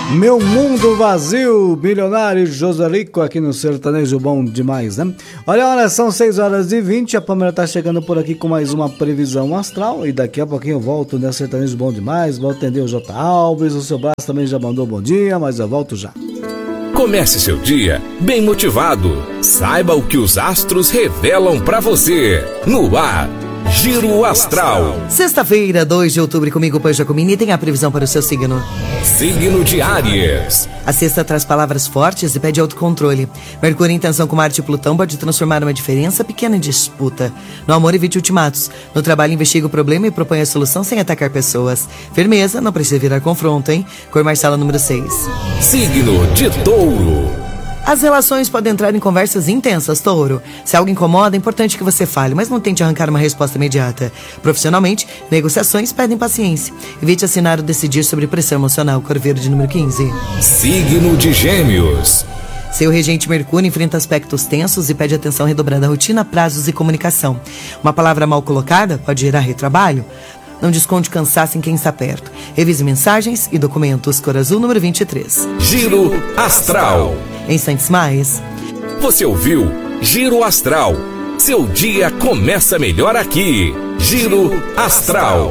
Meu Mundo Vazio, Milionário Joselico aqui no Sertanejo Bom Demais, né? Olha, são 6h20, a Pâmela tá chegando por aqui com mais uma previsão astral e daqui a pouquinho eu volto no Sertanejo Bom Demais, vou atender o J. Alves, o seu Brás também já mandou bom dia, mas eu volto já. Comece seu dia bem motivado. Saiba o que os astros revelam pra você. No ar, Giro Astral. Sexta-feira, 2 de outubro, comigo, Pan Jacomini, tem a previsão para o seu signo. Signo de Áries. A sexta traz palavras fortes e pede autocontrole. Mercúrio em tensão com Marte e Plutão pode transformar uma diferença pequena em disputa. No amor, evite ultimatos. No trabalho, investigue o problema e proponha a solução sem atacar pessoas. Firmeza, não precisa virar confronto, hein? Cor Marcela número 6. Signo de Touro. As relações podem entrar em conversas intensas, Touro. Se algo incomoda, é importante que você fale, mas não tente arrancar uma resposta imediata. Profissionalmente, negociações pedem paciência. Evite assinar ou decidir sobre pressão emocional, Cor Verde número 15. Signo de Gêmeos. Seu regente Mercúrio enfrenta aspectos tensos e pede atenção redobrada à rotina, prazos e comunicação. Uma palavra mal colocada pode gerar retrabalho. Não desconte cansaço em quem está perto. Revise mensagens e documentos, Cor Azul número 23. Giro Astral. Instantes mais. Você ouviu Giro Astral. Seu dia começa melhor aqui. Giro Astral.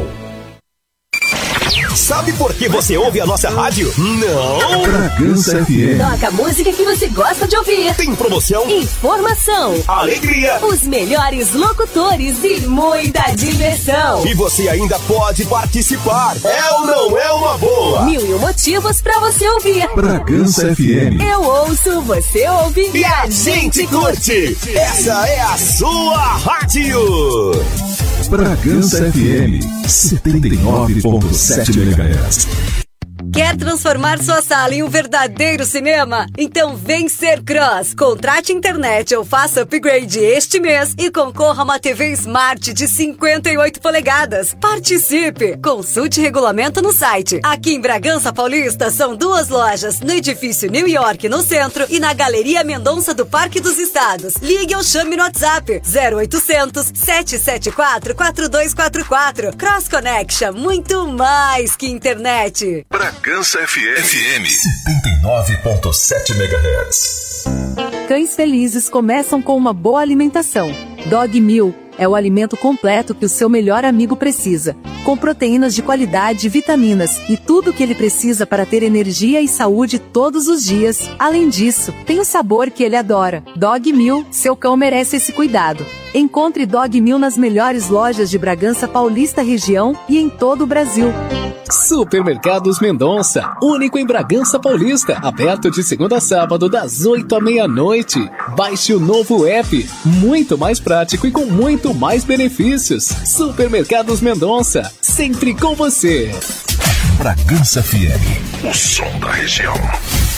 Sabe por que você ouve a nossa rádio? Não! Bragança FM. Toca a música que você gosta de ouvir. Tem promoção, informação, alegria, os melhores locutores e muita diversão. E você ainda pode participar. É ou não é uma boa? 1001 motivos pra você ouvir. Bragança FM. Eu ouço, você ouve e a gente curte. Essa é a sua rádio. Bragança FM 79.7 MHz. Quer transformar sua sala em um verdadeiro cinema? Então vem ser Cross. Contrate internet ou faça upgrade este mês e concorra a uma TV Smart de 58 polegadas. Participe! Consulte regulamento no site. Aqui em Bragança Paulista são 2 lojas, no edifício New York no centro e na Galeria Mendonça do Parque dos Estados. Ligue ou chame no WhatsApp 0800 774 4244. Cross Connection, muito mais que internet. Bragança FM 79.7 MHz. Cães felizes começam com uma boa alimentação. Dog Meal é o alimento completo que o seu melhor amigo precisa, com proteínas de qualidade e vitaminas, e tudo o que ele precisa para ter energia e saúde todos os dias. Além disso, tem o sabor que ele adora. Dog Meal, seu cão merece esse cuidado. Encontre Dog Meal nas melhores lojas de Bragança Paulista região e em todo o Brasil. Supermercados Mendonça, único em Bragança Paulista, aberto de segunda a sábado das 8 à meia-noite. Baixe o novo app, muito mais prático e com muito mais benefícios. Supermercados Mendonça, sempre com você. Bragança FM, o som da região.